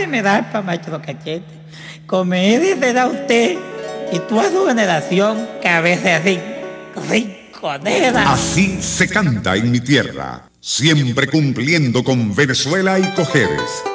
de me da pa' maestro Cachete. Comedia se da usted y toda su generación que a veces así, rinconera. Así se canta en mi tierra, siempre cumpliendo con Venezuela y Cojedes.